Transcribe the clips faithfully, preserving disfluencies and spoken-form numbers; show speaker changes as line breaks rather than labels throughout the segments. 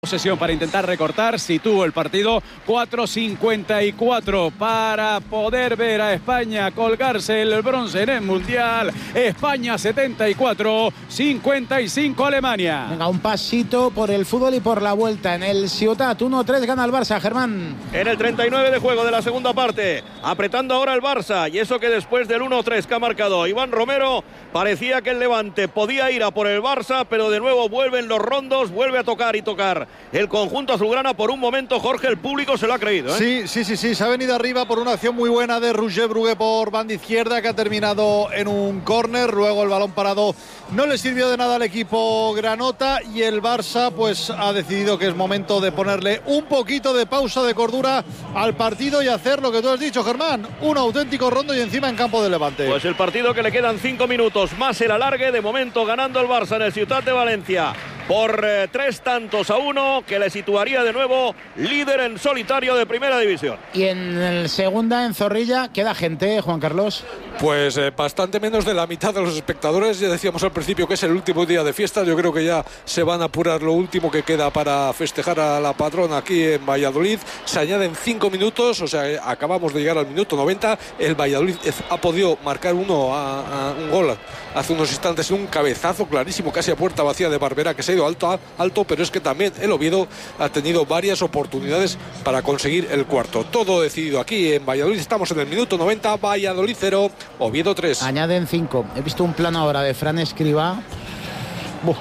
posesión para intentar recortar. Situó el partido cuatro cincuenta y cuatro para poder ver a España colgarse el bronce en el Mundial. España setenta y cuatro, cincuenta y cinco Alemania.
Venga, un pasito por el fútbol y por la vuelta en el Ciutat. uno tres gana el Barça, Germán.
En el treinta y nueve de juego de la segunda parte, apretando ahora el Barça, y eso que después del uno tres que ha marcado Iván Romero, parecía que el Levante podía ir a por el Barça, pero de nuevo vuelven los rondos, vuelve a tocar y tocar el conjunto azulgrana. Por un momento, Jorge, el público se lo ha creído, ¿eh?
Sí, sí, sí, sí, se ha venido arriba por una acción muy buena de Roger Brugué por banda izquierda, que ha terminado en un córner. Luego el balón parado no le sirvió de nada al equipo granota, y el Barça pues ha decidido que es momento de ponerle un poquito de pausa, de cordura al partido y hacer lo que tú has dicho, Germán, un auténtico rondo y encima en campo de Levante.
Pues el partido que le quedan cinco minutos más el alargue, de momento ganando el Barça en el Ciutat de Valencia por eh, tres tantos a uno, que le situaría de nuevo líder en solitario de primera división.
Y en el segunda, en Zorrilla, queda gente, Juan Carlos.
Pues eh, bastante menos de la mitad de los espectadores. Ya decíamos al principio que es el último día de fiesta. Yo creo que ya se van a apurar lo último que queda para festejar a la patrona aquí en Valladolid. Se añaden cinco minutos, o sea, eh, acabamos de llegar al minuto noventa. El Valladolid ha podido marcar uno a, a un gol hace unos instantes, un cabezazo clarísimo, casi a puerta vacía de Barbera, que se ha ido alto, alto, pero es que también el Oviedo ha tenido varias oportunidades para conseguir el cuarto. Todo decidido aquí en Valladolid. Estamos en el minuto noventa, Valladolid cero, Oviedo tres.
Añaden cinco. He visto un plano ahora de Fran Escribá. Buf.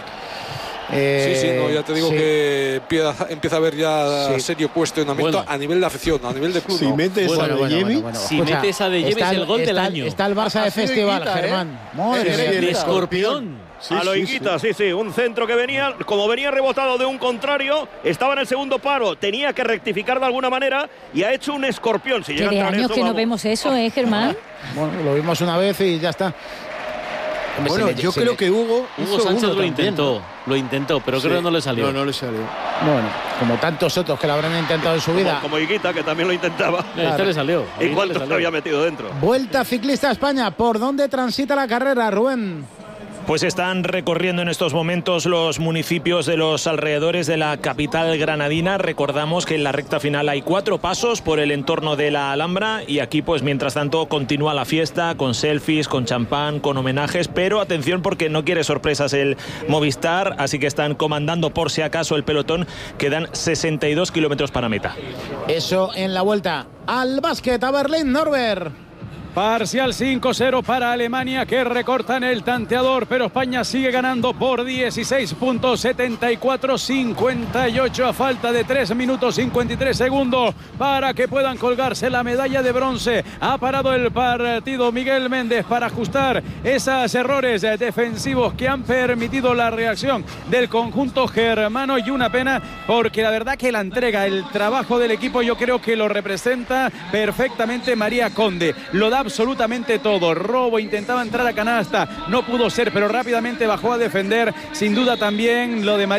Eh, sí, sí, no, ya te digo
sí.
que empieza, empieza a haber ya sí. serio cuestionamiento bueno. a nivel de afición, a nivel de club.
Si
no.
metes
bueno,
a
bueno,
De
bueno, bueno.
Si
Escucha,
metes a De Jemi es el gol
está,
del año.
Está el Barça de festival,
Higuita,
Germán.
¿eh?
Madre
El,
mía.
el,
De escorpión.
Sí,
a lo
sí,
Higuita,
sí.
sí, sí, un centro que venía, como venía rebotado de un contrario, estaba en el segundo paro, tenía que rectificar de alguna manera y ha hecho un escorpión. Si
¿Qué de años
eso,
que no
vamos.
vemos eso, eh, Germán?
Bueno, lo vimos una vez y ya está. Hombre,
Bueno,
si le-
yo
si
creo
le-
que Hugo
Hugo
hizo
Sánchez
uno
lo
también,
intentó,
¿no?
lo intentó, pero
Sí.
creo que no le salió.
No, no le salió.
Bueno, como tantos otros que lo habrán intentado en su vida.
Como, como Higuita, que también lo intentaba.
Eh, Este le salió.
¿Y
Este
cuánto
le
se
salió.
había metido dentro?
Vuelta ciclista a España. ¿Por dónde transita la carrera, Rubén?
Pues están recorriendo en estos momentos los municipios de los alrededores de la capital granadina. Recordamos que en la recta final hay cuatro pasos por el entorno de la Alhambra y aquí pues mientras tanto continúa la fiesta con selfies, con champán, con homenajes, pero atención porque no quiere sorpresas el Movistar, así que están comandando por si acaso el pelotón. Quedan sesenta y dos kilómetros para meta.
Eso en la vuelta al básquet, a Berlín, Norbert.
Parcial cinco cero para Alemania, que recortan el tanteador, pero España sigue ganando por dieciséis puntos, setenta y cuatro cincuenta y ocho a falta de tres minutos cincuenta y tres segundos para que puedan colgarse la medalla de bronce. Ha parado el partido Miguel Méndez para ajustar esos errores defensivos que han permitido la reacción del conjunto germano, y una pena porque la verdad que la entrega, el trabajo del equipo, yo creo que lo representa perfectamente María Conde. Lo da absolutamente todo. Robo, intentaba entrar a canasta, no pudo ser, pero rápidamente bajó a defender. Sin duda también lo de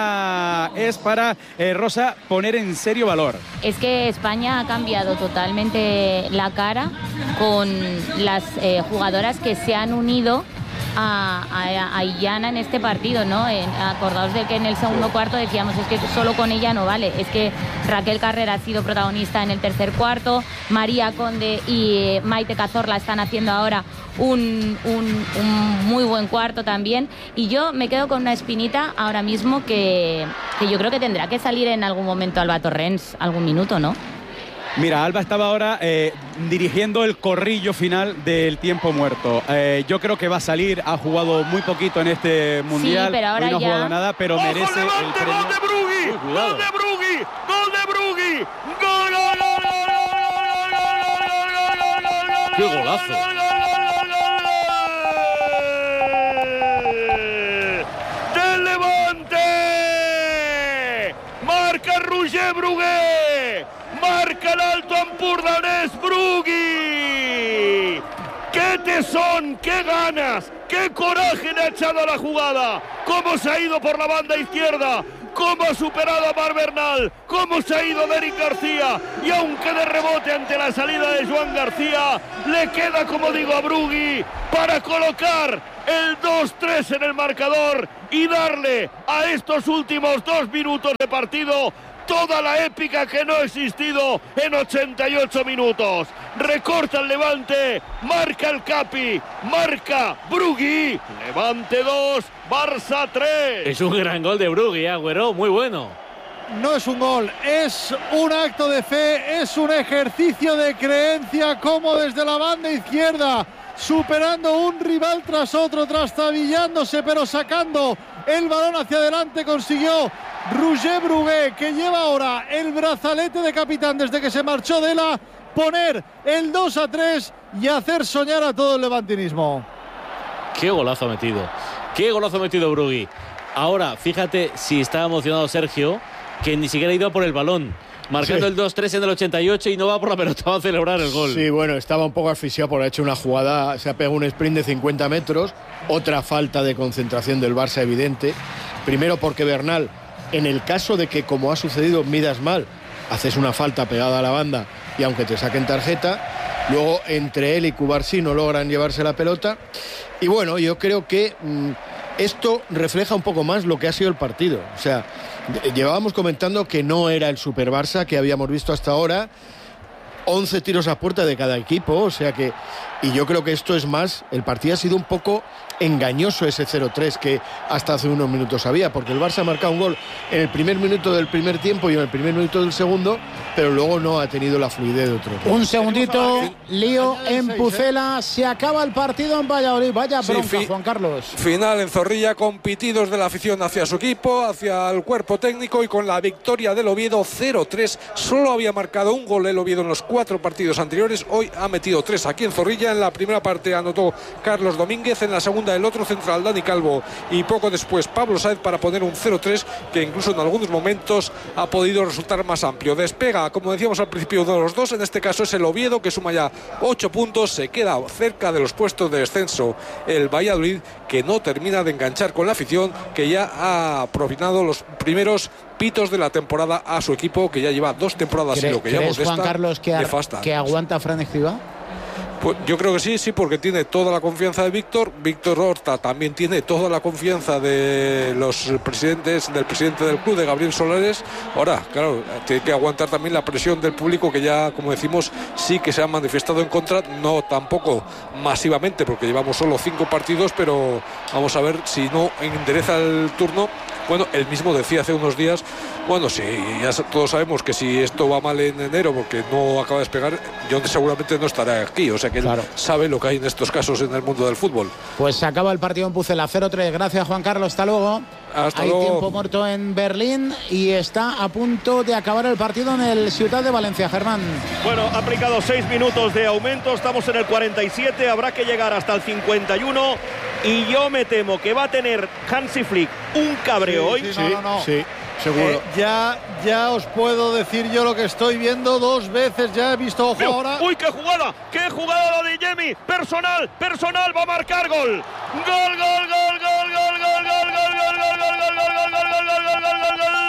María es para eh, Rosa poner en serio valor.
Es que España ha cambiado totalmente la cara con las eh, jugadoras que se han unido a, a, a Illana en este partido, ¿no? En, acordaos de que en el segundo cuarto decíamos, es que solo con ella no vale, es que Raquel Carrera ha sido protagonista en el tercer cuarto, María Conde y Maite Cazorla están haciendo ahora un, un, un muy buen cuarto también, y yo me quedo con una espinita ahora mismo que, que yo creo que tendrá que salir en algún momento Alba Torrens, algún minuto, ¿no?
Mira, Alba estaba ahora eh, dirigiendo el corrillo final del tiempo muerto. Eh, yo creo que va a salir, ha jugado muy poquito en este mundial.
Sí, pero ahora
hoy no ha
ya...
jugado nada, pero
¡Ojo,
merece
Levante,
el premio.
¡Gol de Brugui!
Uy, cuidado.
¡Gol de Brugui! ¡Gol de Brugui! ¡Gol, gol, gol, gol, gol, gol, gol, gol!
¡Qué golazo!
¡Del Levante! ¡Marca Roger Brugué! ¡Marca el Alto Ampurdánés Brugui! ¡Qué tesón! ¡Qué ganas! ¡Qué coraje le ha echado a la jugada! ¡Cómo se ha ido por la banda izquierda! ¡Cómo ha superado a Mar Bernal! ¡Cómo se ha ido Eric García! Y aunque de rebote ante la salida de Joan García, le queda, como digo, a Brugui para colocar el dos tres en el marcador y darle a estos últimos dos minutos de partido toda la épica que no ha existido en ochenta y ocho minutos. Recorta el Levante, marca el Capi, marca Brugui. Levante dos, Barça tres.
Es un gran gol de Brugui, Agüero, muy bueno.
No es un gol, es un acto de fe, es un ejercicio de creencia, como desde la banda izquierda, superando un rival tras otro, trastabillándose, pero sacando el balón hacia adelante, consiguió Roger Brugué, que lleva ahora el brazalete de capitán desde que se marchó de la, poner el dos a tres y hacer soñar a todo el levantinismo.
Qué golazo ha metido, qué golazo ha metido Brugui. Ahora, fíjate si está emocionado Sergio, que ni siquiera ha ido a por el balón, marcando sí. el dos tres en el ochenta y ocho y no va por la pelota, va a celebrar el gol.
Sí, bueno, estaba un poco asfixiado por haber hecho una jugada, se ha pegado un sprint de cincuenta metros, otra falta de concentración del Barça evidente. Primero porque Bernal, en el caso de que, como ha sucedido, midas mal, haces una falta pegada a la banda y aunque te saquen tarjeta, luego entre él y Cubarsí no logran llevarse la pelota. Y bueno, yo creo que mmm, esto refleja un poco más lo que ha sido el partido. O sea, llevábamos comentando que no era el Super Barça que habíamos visto hasta ahora, once tiros a puerta de cada equipo, o sea que, y yo creo que esto es más, el partido ha sido un poco engañoso ese cero tres que hasta hace unos minutos había, porque el Barça ha marcado un gol en el primer minuto del primer tiempo y en el primer minuto del segundo, pero luego no ha tenido la fluidez de otro.
Un segundito, lío en Pucela, se acaba el partido en Valladolid, vaya bronca, sí, fi- Juan Carlos.
Final en Zorrilla, con pitidos de la afición hacia su equipo, hacia el cuerpo técnico, y con la victoria del Oviedo cero tres. Solo había marcado un gol el Oviedo en los cuatro partidos anteriores, hoy ha metido tres aquí en Zorrilla. En la primera parte anotó Carlos Domínguez, en la segunda el otro central Dani Calvo y poco después Pablo Sáez para poner un cero tres que incluso en algunos momentos ha podido resultar más amplio. Despega, como decíamos al principio, uno de los dos, en este caso es el Oviedo, que suma ya ocho puntos, se queda cerca de los puestos de descenso el Valladolid, que no termina de enganchar con la afición, que ya ha propinado los primeros pitos de la temporada a su equipo, que ya lleva dos temporadas y lo que llevamos de esta,
Juan Carlos, que,
nefasta.
que aguanta Fran Escribá?
Pues yo creo que sí, sí, porque tiene toda la confianza de Víctor. Víctor Horta también tiene toda la confianza de los presidentes, del presidente del club, de Gabriel Solares. Ahora, claro, tiene que aguantar también la presión del público, que ya, como decimos, sí que se ha manifestado en contra, no tampoco masivamente, porque llevamos solo cinco partidos, pero vamos a ver si no endereza el turno. Bueno, él mismo decía hace unos días, bueno, sí, ya todos sabemos que si esto va mal en enero porque no acaba de despegar, John seguramente no estará aquí, o sea que claro, él sabe lo que hay en estos casos en el mundo del fútbol.
Pues se acaba el partido en Pucela, cero tres, gracias Juan Carlos, hasta luego.
Hasta
hay
luego.
Tiempo muerto en Berlín y está a punto de acabar el partido en el Ciutat de Valencia, Germán.
Bueno, ha aplicado seis minutos de aumento, estamos en el cuarenta y siete, habrá que llegar hasta el cincuenta y uno y yo me temo que va a tener Hansi Flick un cabreo
sí,
hoy.
Sí, no, no, no.
sí, seguro.
Eh, ya, ya os puedo decir yo lo que estoy viendo dos veces, ya he visto, ojo ahora.
¡Uy, qué jugada! ¡Qué jugada la de Yemi! Personal, personal, va a marcar gol. Gol, gol, gol, gol, gol, gol, gol, gol, gol, gol, gol, gol, gol, gol, gol, gol, gol, gol, gol, gol.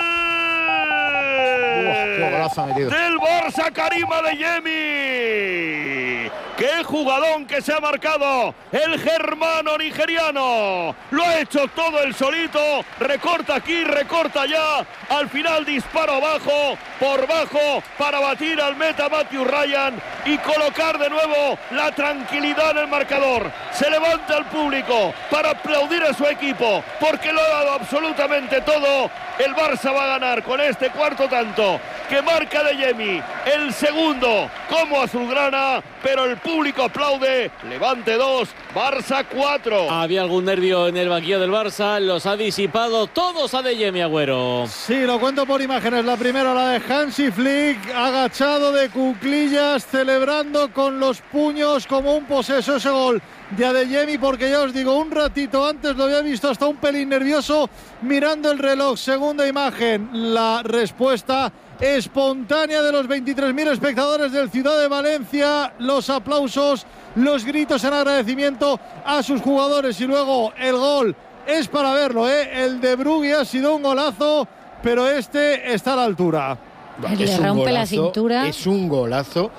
Qué golazo ha metido.
Del Barça, Karim Adeyemi. ¡Qué jugadón que se ha marcado el germano nigeriano! Lo ha hecho todo el solito, recorta aquí, recorta allá, al final disparo abajo, por bajo, para batir al meta Matthew Ryan y colocar de nuevo la tranquilidad en el marcador. Se levanta el público para aplaudir a su equipo, porque lo ha dado absolutamente todo. El Barça va a ganar con este cuarto tanto que marca Adeyemi, el segundo como azulgrana, pero el público aplaude. Levante dos, Barça cuatro.
Había algún nervio en el banquillo del Barça, los ha disipado todos Adeyemi, Agüero.
Sí, lo cuento por imágenes. La primera, la de Hansi Flick, agachado de cuclillas, celebrando con los puños como un poseso ese gol de Adeyemi, porque ya os digo, un ratito antes lo había visto hasta un pelín nervioso mirando el reloj. Segunda imagen, la respuesta espontánea de los veintitrés mil espectadores del Ciudad de Valencia, los aplausos, los gritos en agradecimiento a sus jugadores, y luego el gol es para verlo, ¿eh? El de Brugui ha sido un golazo, pero este está a la altura.
Le rompe la cintura.
Es un golazo.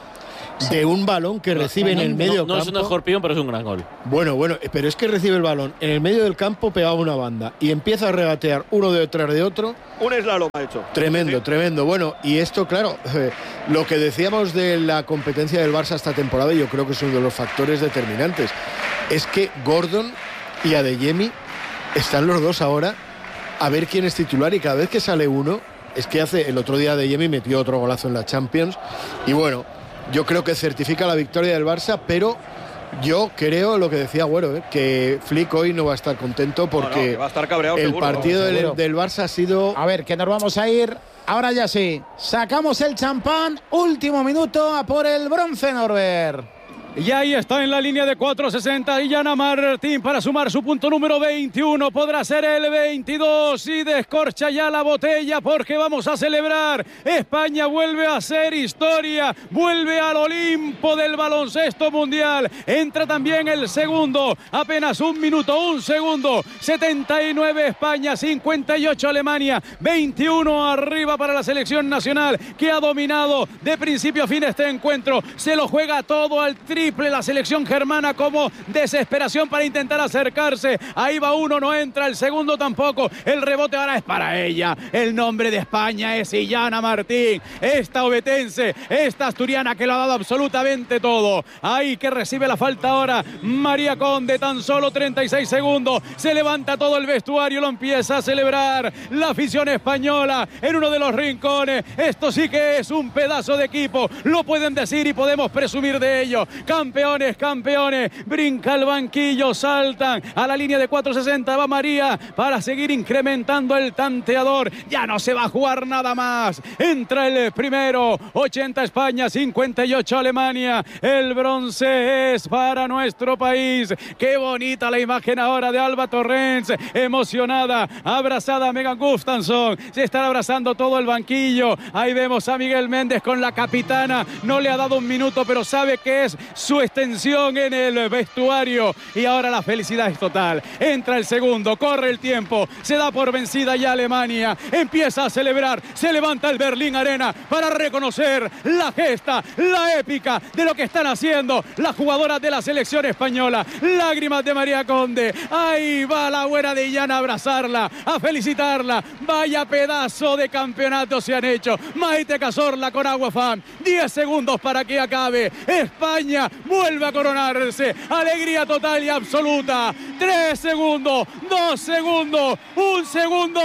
de un balón que
No,
recibe
no,
en el
no,
medio
no
campo.
es un escorpión, pero es un gran gol.
Bueno, bueno, pero es que recibe el balón en el medio del campo pegado a una banda y empieza a regatear uno detrás de otro.
Un slalom ha hecho.
Tremendo,
Sí.
tremendo. Bueno, y esto, claro, eh, lo que decíamos de la competencia del Barça esta temporada, yo creo que es uno de los factores determinantes. Es que Gordon y Adeyemi están los dos ahora a ver quién es titular y cada vez que sale uno, es que hace, el otro día Adeyemi metió otro golazo en la Champions y bueno, yo creo que certifica la victoria del Barça, pero yo creo lo que decía Agüero, ¿eh? que Flick hoy no va a estar contento porque
No, no, que va a estar cabreado,
el
seguro.
partido del,
Seguro.
del Barça ha sido...
A ver, que nos vamos a ir. Ahora ya sí. Sacamos el champán. Último minuto a por el bronce, Norbert.
Y ahí está en la línea de cuatro sesenta Illana Martín para sumar su punto número veintiuno. Podrá ser el veintidós y descorcha ya la botella porque vamos a celebrar. España vuelve a ser historia, vuelve al Olimpo del baloncesto mundial. Entra también el segundo, apenas un minuto, un segundo. setenta y nueve España, cincuenta y ocho Alemania, veintiuno arriba para la selección nacional que ha dominado de principio a fin este encuentro. Se lo juega todo al triple la selección germana como desesperación para intentar acercarse. Ahí va uno, no entra, el segundo tampoco. El rebote ahora es para ella. El nombre de España es Illana Martín. Esta obetense, esta asturiana que lo ha dado absolutamente todo. Ahí que recibe la falta ahora María Conde, tan solo treinta y seis segundos. Se levanta todo el vestuario, lo empieza a celebrar la afición española en uno de los rincones. Esto sí que es un pedazo de equipo, lo pueden decir y podemos presumir de ello. Campeones, campeones, brinca el banquillo, saltan a la línea de cuatro sesenta, va María para seguir incrementando el tanteador, ya no se va a jugar nada más, entra el primero, ochenta España, cincuenta y ocho Alemania, el bronce es para nuestro país. Qué bonita la imagen ahora de Alba Torrens, emocionada, abrazada a Megan Gustafsson, se está abrazando todo el banquillo, ahí vemos a Miguel Méndez con la capitana, no le ha dado un minuto pero sabe que es su extensión en el vestuario y ahora la felicidad es total. Entra el segundo, corre el tiempo, se da por vencida ya Alemania, empieza a celebrar, se levanta el Berlín Arena para reconocer la gesta, la épica de lo que están haciendo las jugadoras de la selección española. Lágrimas de María Conde, ahí va la buena de Illana a abrazarla, a felicitarla. Vaya pedazo de campeonato se han hecho. Maite Cazorla con Agua Fan, diez segundos para que acabe. España vuelve a coronarse, alegría total y absoluta. Tres segundos, dos segundos, un segundo.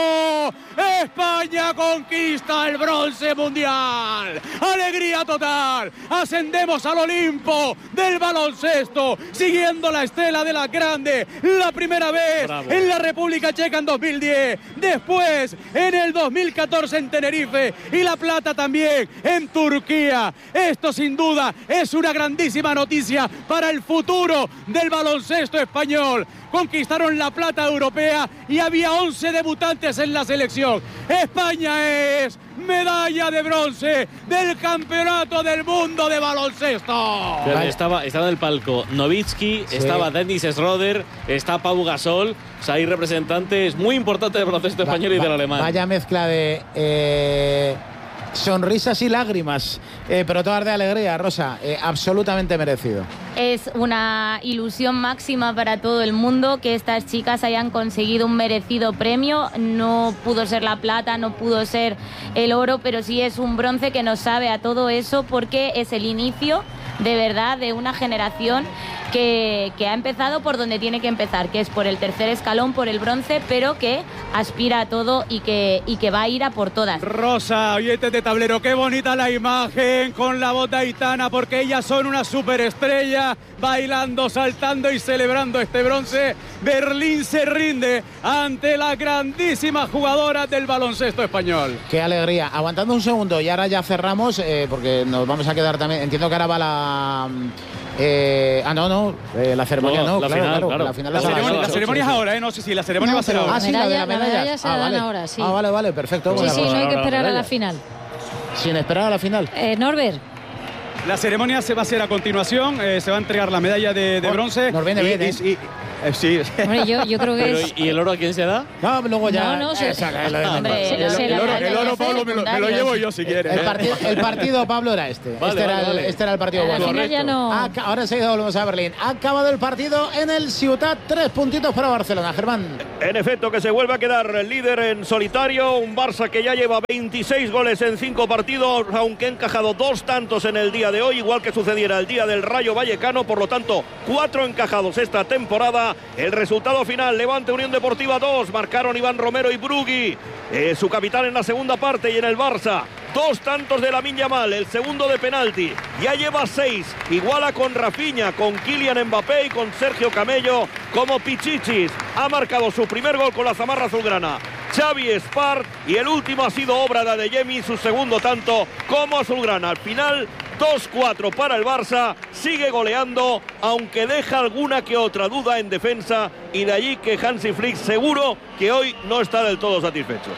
España conquista el bronce mundial. Alegría total. Ascendemos al Olimpo del baloncesto, siguiendo la estela de la grande. La primera vez
Bravo.
en la República Checa en dos mil diez, después en el dos mil catorce en Tenerife y la plata también en Turquía. Esto sin duda es una grandísima noticia para el futuro del baloncesto español. Conquistaron la plata europea y había once debutantes en la selección. España es medalla de bronce del Campeonato del Mundo de Baloncesto.
Pero estaba, estaba en el palco Nowitzki,
Sí.
estaba Dennis Schroeder, está Pau Gasol. O sea, hay representantes muy importantes del baloncesto español y del alemán.
Vaya mezcla de eh, sonrisas y lágrimas, eh, pero todas de alegría, Rosa. Eh, absolutamente merecido.
Es una ilusión máxima para todo el mundo que estas chicas hayan conseguido un merecido premio. No pudo ser la plata, no pudo ser el oro, pero sí es un bronce que nos sabe a todo eso porque es el inicio de verdad de una generación que, que ha empezado por donde tiene que empezar, que es por el tercer escalón, por el bronce, pero que aspira a todo y que, y que va a ir a por todas.
Rosa, oyentes de tablero, qué bonita la imagen con la bota Aitana, porque ellas son una superestrella, bailando, saltando y celebrando este bronce. Berlín se rinde ante las grandísimas jugadoras del baloncesto español.
Qué alegría. Aguantando un segundo y ahora ya cerramos, eh, porque nos vamos a quedar también. Entiendo que ahora va la. Eh, ah, no, no, eh, la ceremonia no,
No, la
claro,
final,
claro,
claro.
La, final
La
es a las
ceremonia, la
ocho.
ceremonia es ahora, ¿eh? No sé si la ceremonia
No,
va a ser
pero
ahora.
Ah, sí, la de
medalla-
las
la
medallas.
medalla se
ah,
la dan
vale.
ahora, sí.
Ah, vale, vale, perfecto.
Sí,
Bueno,
sí,
pues,
no hay que
ahora,
esperar a
ahora.
la final.
sin esperar a la final.
Eh, Norbert,
La ceremonia se va a hacer a continuación, eh, se va a entregar la medalla de, de
Oh,
bronce.
nos viene
y-
bien, ¿eh?
y- y- eh, sí.
hombre, yo, yo creo que
Pero,
es...
¿y el oro a quién se da?
No, luego ya.
No, no, se-
Esa, la de-
Hombre,
Sí,
el-
el-
el
el
oro-
oro-
el
el
oro
oro
no, Pablo, me lo, me lo llevo yo si quieres.
El,
¿eh?
partido, el partido, Pablo, era este.
Vale,
este, era
vale,
el,
vale.
este era el partido
A la
bueno.
final ya no.
Ah, ahora se volvemos a Berlín. Ha acabado el partido en el Ciutat. Tres puntitos para Barcelona, Germán.
En efecto, que se vuelve a quedar líder en solitario. Un Barça que ya lleva veintiséis goles en cinco partidos, aunque ha encajado dos tantos en el día de hoy, igual que sucediera el día del Rayo Vallecano. Por lo tanto, cuatro encajados esta temporada. El resultado final: Levante Unión Deportiva dos. Marcaron Iván Romero y Brugui, eh, su capitán en la segunda parte. Y en el Barça, dos tantos de Lamine Yamal, el segundo de penalti. Ya lleva seis. Iguala con Rafinha, con Kylian Mbappé y con Sergio Camello como Pichichis. Ha marcado su primer gol con la zamarra azulgrana Xavi Espart, y el último ha sido obra de Adeyemi, su segundo tanto como azulgrana. Al final, dos cuatro para el Barça. Sigue goleando, aunque deja alguna que otra duda en defensa, y de allí que Hansi Flick seguro que hoy no está del todo satisfecho.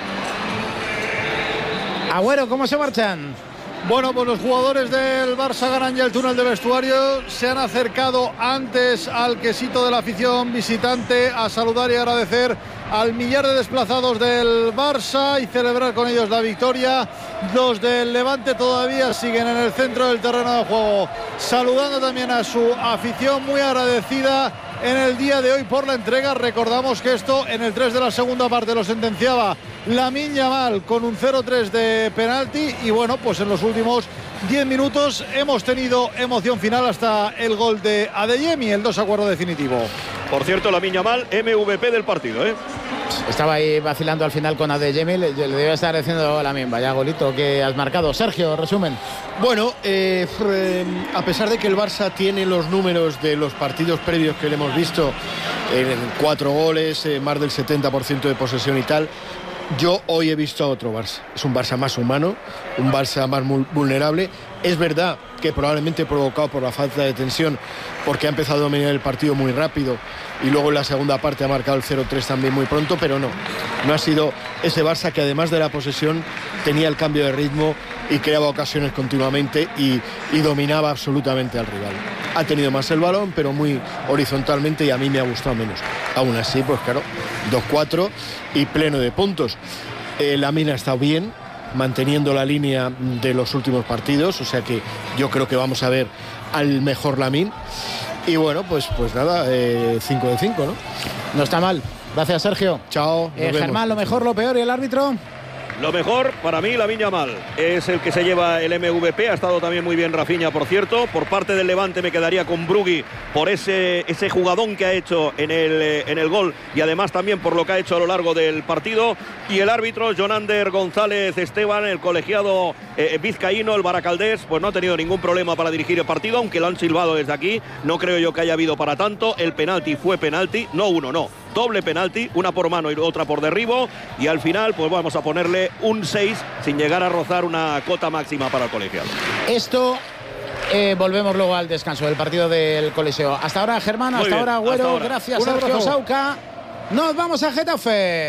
Agüero, ¿cómo se marchan?
Bueno, pues los jugadores del Barça ganan ya el túnel de vestuario. Se han acercado antes al quesito de la afición visitante a saludar y agradecer al millar de desplazados del Barça y celebrar con ellos la victoria. Los del Levante todavía siguen en el centro del terreno de juego, saludando también a su afición, muy agradecida en el día de hoy por la entrega. Recordamos que esto en el tres de la segunda parte lo sentenciaba Lamine Yamal con un cero tres de penalti, y bueno, pues en los últimos diez minutos hemos tenido emoción final hasta el gol de Adeyemi, el dos a cuatro definitivo.
Por cierto, Lamine Yamal, M V P del partido, ¿eh?
Estaba ahí vacilando al final con Adeyemi, le, le debe estar diciendo Lamine, vaya golito que has marcado. Sergio, resumen.
Bueno, eh, eh, a pesar de que el Barça tiene los números de los partidos previos que le hemos visto, eh, cuatro goles, eh, más del setenta por ciento de posesión y tal, yo hoy he visto a otro Barça. Es un Barça más humano, un Barça más vulnerable. Es verdad que probablemente provocado por la falta de tensión, porque ha empezado a dominar el partido muy rápido y luego en la segunda parte ha marcado el cero tres también muy pronto, pero no, no ha sido ese Barça que además de la posesión tenía el cambio de ritmo y creaba ocasiones continuamente y, y dominaba absolutamente al rival. Ha tenido más el balón, pero muy horizontalmente, y a mí me ha gustado menos. Aún así, pues claro, dos cuatro y pleno de puntos. Eh, Lamine ha estado bien, manteniendo la línea de los últimos partidos, o sea que yo creo que vamos a ver al mejor Lamine. Y bueno, pues, pues nada, cinco de cinco, ¿no?
No está mal. Gracias, Sergio.
Chao.
Eh, Germán, lo mejor, lo peor, y el árbitro.
Lo mejor para mí, Lamine Yamal es el que se lleva el M V P. Ha estado también muy bien Rafinha, por cierto. Por parte del Levante me quedaría con Brugui por ese, ese jugadón que ha hecho en el, en el gol, y además también por lo que ha hecho a lo largo del partido. Y el árbitro, Jonander González Esteban, el colegiado eh, vizcaíno, el baracaldés, pues no ha tenido ningún problema para dirigir el partido, aunque lo han silbado desde aquí. No creo yo que haya habido para tanto. El penalti fue penalti, no uno, no. Doble penalti, una por mano y otra por derribo, y al final pues vamos a ponerle un seis sin llegar a rozar una cota máxima para el colegiado.
Esto, eh, volvemos luego al descanso del partido del Coliseo. Hasta ahora, Germán, hasta
bien,
ahora, Agüero,
hasta ahora.
gracias,
Un
Sergio
abrazo.
Sauca. Nos vamos a Getafe.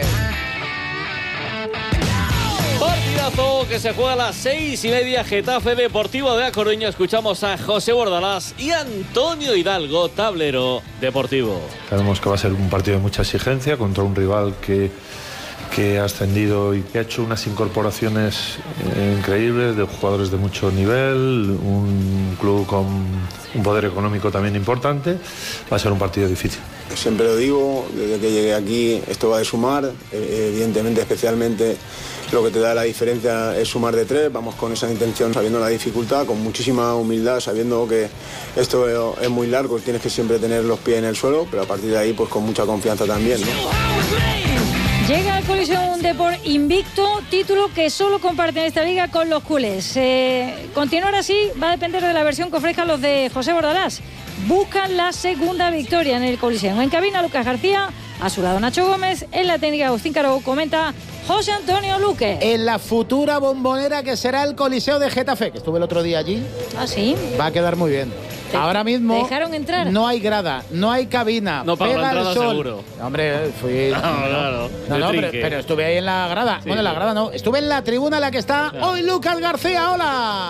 Partidazo que se juega a las seis y media. Getafe Deportivo de A Coruña. Escuchamos a José Bordalás y Antonio Hidalgo, tablero deportivo.
Sabemos que va a ser un partido de mucha exigencia contra un rival que, que ha ascendido y que ha hecho unas incorporaciones eh, increíbles, de jugadores de mucho nivel, un club con un poder económico también importante. Va a ser un partido difícil.
Siempre lo digo, desde que llegué aquí esto va de sumar, eh, evidentemente, especialmente lo que te da la diferencia es sumar de tres. Vamos con esa intención, sabiendo la dificultad, con muchísima humildad, sabiendo que esto es muy largo, tienes que siempre tener los pies en el suelo, pero a partir de ahí pues con mucha confianza también, ¿no?
Llega al Coliseo un Depor invicto, título que solo comparten esta liga con los culés. Eh, continuar así va a depender de la versión que ofrezcan los de José Bordalás. Buscan la segunda victoria en el Coliseo. En cabina, Lucas García, a su lado Nacho Gómez, en la técnica Agustín Caro, comenta José Antonio Luque.
En la futura bombonera que será el Coliseo de Getafe, que estuve el otro día allí.
Ah, sí.
Va a quedar muy bien.
¿Te,
Ahora mismo
¿te dejaron entrar?
No hay grada, no hay cabina.
No pago la
pega el
entrada
sol.
seguro.
Hombre, fui.
No, claro.
No, no,
De
pero,
trinque.
pero estuve ahí en la grada.
Sí,
bueno, en la
sí.
grada no. Estuve en la tribuna en la que está
Claro.
hoy Lucas García. ¡Hola!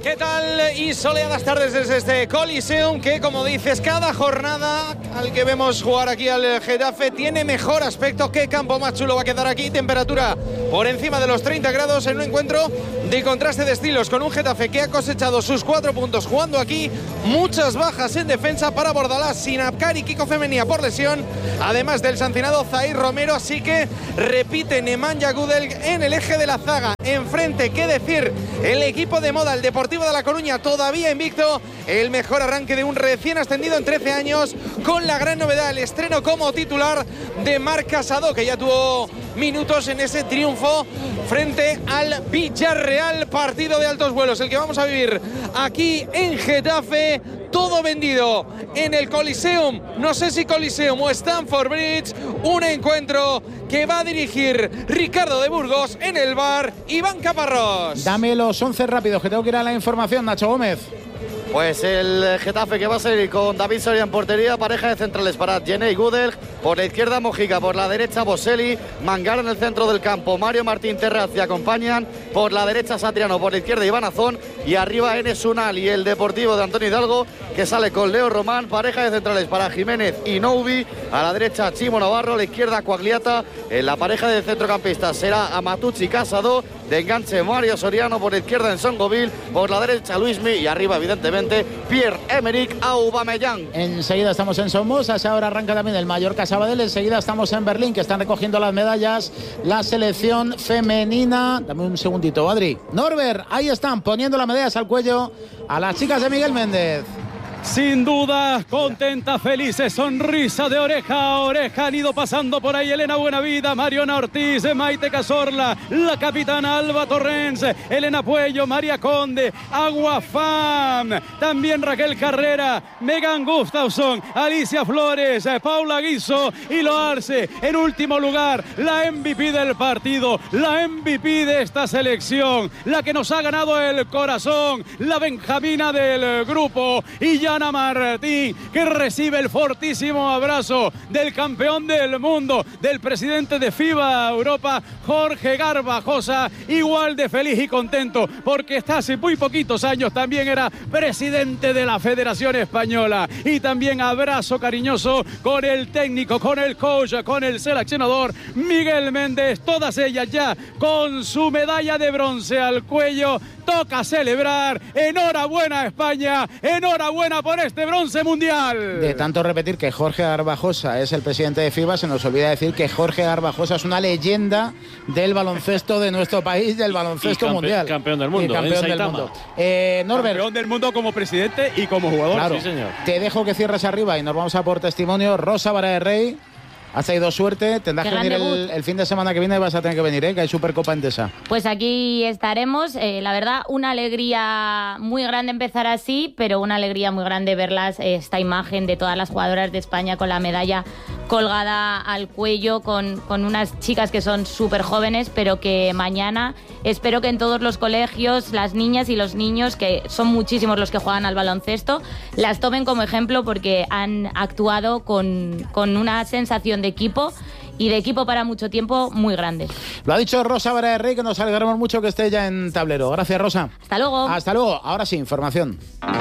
¿Qué tal? Y soleadas tardes desde este Coliseum que, como dices, cada jornada al que vemos jugar aquí al Getafe tiene mejor aspecto. Qué campo más chulo va a quedar aquí. Temperatura por encima de los treinta grados en un encuentro de contraste de estilos con un Getafe que ha cosechado sus cuatro puntos jugando aquí. Muchas bajas en defensa para Bordalás, sin Abkar y Kiko Femenía por lesión, además del sancionado Zair Romero. Así que repite Nemanja Gudel en el eje de la zaga. Enfrente, qué decir, el equipo de moda, el Deportivo de La Coruña, todavía invicto. El mejor arranque de un recién ascendido en trece años, con la gran novedad, el estreno como titular de Marc Casado, que ya tuvo minutos en ese triunfo frente al Villarreal. Partido de altos vuelos el que vamos a vivir aquí en Getafe. Todo vendido en el Coliseum, no sé si Coliseum o Stamford Bridge. Un encuentro que va a dirigir Ricardo de Burgos, en el bar Iván Caparrós.
Dame los once rápidos, que tengo que ir a la información, Nacho Gómez.
Pues el Getafe, que va a salir con David Soria en portería, pareja de centrales para Jenny Gudel, por la izquierda Mojica, por la derecha Boselli, Mangala en el centro del campo, Mario Martín Terraz y acompañan, por la derecha Satriano, por la izquierda Iván Azón y arriba Enes Unal. Y el Deportivo de Antonio Hidalgo, que sale con Leo Román, pareja de centrales para Jiménez y Noubi, a la derecha Chimo Navarro, a la izquierda Coagliata, en la pareja de centrocampistas será Amatucci Casado, de enganche Mario Soriano, por la izquierda en Songoville, por la derecha Luismi y arriba evidentemente Pierre-Emerick Aubameyang.
Enseguida estamos en Somos, a esa hora arranca también el Mallorca Sabadell. Enseguida estamos en Berlín, que están recogiendo las medallas la selección femenina. Dame un segundito, Adri. Norbert, ahí están poniendo las medallas al cuello a las chicas de Miguel Méndez.
Sin duda, contenta, felices, sonrisa de oreja a oreja. Han ido pasando por ahí Elena Buenavida, Mariona Ortiz, Maite Cazorla, la capitana Alba Torrens, Elena Puello, María Conde, Agua Fam, también Raquel Carrera, Megan Gustafsson, Alicia Flores, Paula Guiso y Loarse. En último lugar, la M V P del partido, la M V P de esta selección, la que nos ha ganado el corazón, la benjamina del grupo, y ya Ana Martín, que recibe el fortísimo abrazo del campeón del mundo, del presidente de FIBA Europa, Jorge Garbajosa, igual de feliz y contento, porque hasta hace muy poquitos años también era presidente de la Federación Española. Y también abrazo cariñoso con el técnico, con el coach, con el seleccionador Miguel Méndez, todas ellas ya con su medalla de bronce al cuello. Toca celebrar. Enhorabuena España, enhorabuena por este bronce mundial.
De tanto repetir que Jorge Garbajosa es el presidente de FIBA, se nos olvida decir que Jorge Garbajosa es una leyenda del baloncesto de nuestro país, del baloncesto
campe
mundial.
Campeón del mundo.
Y campeón del mundo. Eh, Norbert.
Campeón del mundo como presidente y como jugador.
Claro,
sí, señor.
Te dejo que cierres arriba y nos vamos a por testimonio. Rosa Vara de Rey. Has traído suerte, tendrás que venir el, el fin de semana que viene, vas a tener que venir, ¿eh? Que hay Supercopa Endesa.
Pues aquí estaremos, eh, la verdad, una alegría muy grande empezar así, pero una alegría muy grande verlas, eh, esta imagen de todas las jugadoras de España con la medalla colgada al cuello, con, con unas chicas que son súper jóvenes, pero que mañana espero que en todos los colegios las niñas y los niños, que son muchísimos los que juegan al baloncesto, las tomen como ejemplo, porque han actuado con, con una sensación de equipo y de equipo para mucho tiempo muy grande.
Lo ha dicho Rosa Vara de Rey, que nos alegramos mucho que esté ya en tablero. Gracias, Rosa.
Hasta luego.
Hasta luego. Ahora sí, información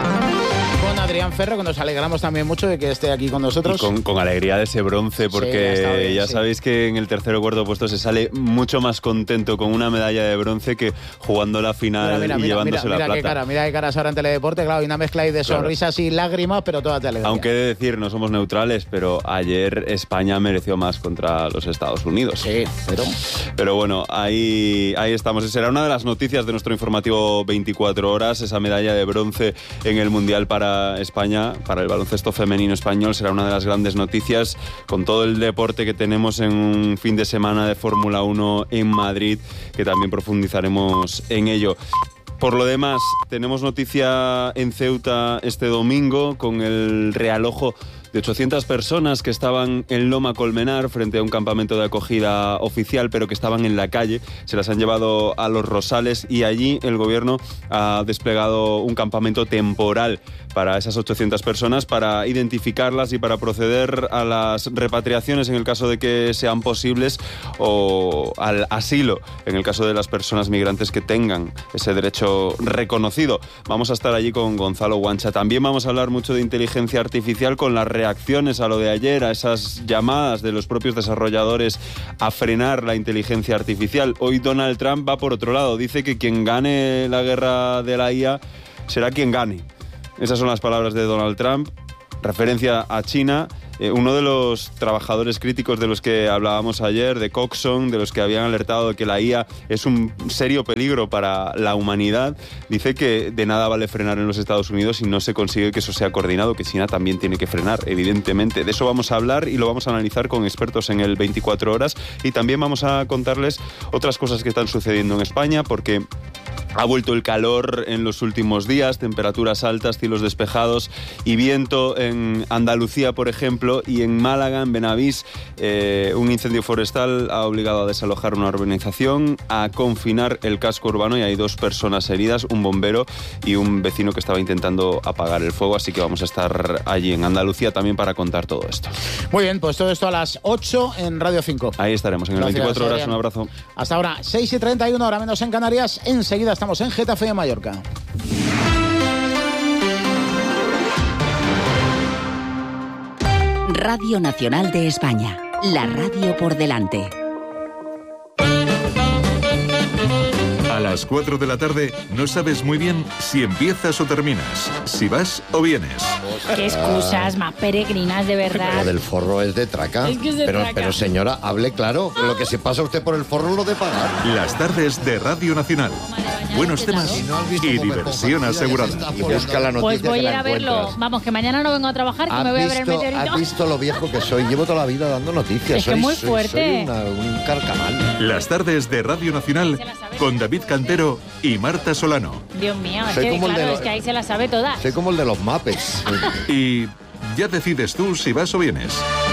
con Adrián Ferro, que nos alegramos también mucho de que esté aquí con nosotros.
Y con, con alegría de ese bronce, porque sí, bien, ya
sí.
sabéis que en el tercer o cuarto puesto se sale mucho más contento con una medalla de bronce que jugando la final
mira, mira,
y
mira,
llevándose
mira,
la
mira
plata.
Qué cara, mira qué caras ahora en Teledeporte, claro, y una mezcla ahí de sonrisas claro. y lágrimas, pero todas de alegría.
Aunque he de decir, no somos neutrales, pero ayer España mereció más contra los Estados Unidos.
Sí, pero...
Pero bueno, ahí, ahí estamos. Será una de las noticias de nuestro informativo veinticuatro horas, esa medalla de bronce en el Mundial para España, para el baloncesto femenino español. Será una de las grandes noticias con todo el deporte que tenemos en un fin de semana de Fórmula uno en Madrid, que también profundizaremos en ello. Por lo demás, tenemos noticia en Ceuta este domingo con el realojo de ochocientas personas que estaban en Loma Colmenar frente a un campamento de acogida oficial, pero que estaban en la calle. Se las han llevado a Los Rosales y allí el gobierno ha desplegado un campamento temporal para esas ochocientas personas, para identificarlas y para proceder a las repatriaciones en el caso de que sean posibles, o al asilo en el caso de las personas migrantes que tengan ese derecho reconocido. Vamos a estar allí con Gonzalo Guancha. También vamos a hablar mucho de inteligencia artificial, con las reacciones a lo de ayer, a esas llamadas de los propios desarrolladores a frenar la inteligencia artificial. Hoy Donald Trump va por otro lado. Dice que quien gane la guerra de la I A será quien gane. Esas son las palabras de Donald Trump. Referencia a China. Eh, uno de los trabajadores críticos de los que hablábamos ayer, de Coxon, de los que habían alertado de que la I A es un serio peligro para la humanidad, dice que de nada vale frenar en los Estados Unidos si no se consigue que eso sea coordinado, que China también tiene que frenar, evidentemente. De eso vamos a hablar y lo vamos a analizar con expertos en el veinticuatro horas, y también vamos a contarles otras cosas que están sucediendo en España, porque ha vuelto el calor en los últimos días, temperaturas altas, cielos despejados y viento en Andalucía, por ejemplo, y en Málaga, en Benavís, eh, un incendio forestal ha obligado a desalojar una urbanización, a confinar el casco urbano, y hay dos personas heridas, un bombero y un vecino que estaba intentando apagar el fuego, así que vamos a estar allí en Andalucía también para contar todo esto.
Muy bien, pues todo esto a las ocho en Radio cinco.
Ahí estaremos, en el
Gracias,
veinticuatro horas,
Adrián.
un abrazo.
Hasta ahora, seis y treinta y uno, hora menos en Canarias. Enseguida estamos en Getafe, Mallorca.
Radio Nacional de España, la radio por delante.
A las cuatro de la tarde no sabes muy bien si empiezas o terminas, si vas o vienes.
Qué excusas más peregrinas, de verdad.
Lo del forro es de traca.
Es que es de
pero,
traca.
pero señora, hable claro. Lo que se pasa usted por el forro es lo de pagar.
Las tardes de Radio Nacional. Buenos temas y diversión asegurada.
Y busca la noticia
Pues voy
que
a ir
la
a verlo.
encuentras.
Vamos, que mañana no vengo a trabajar, que
¿Has
me voy a ver el
visto-
meteorito.
¿Has visto lo viejo que soy? Llevo toda la vida dando noticias.
Es que
soy,
muy
soy-
fuerte.
soy una- un carcamal.
Las tardes de Radio Nacional con David Cantero y Marta Solano.
Dios mío, es
Soy
que,
como el de
claro,
los-
es que ahí se la sabe toda.
Soy como el de los Muppets.
Y ya decides tú si vas o vienes.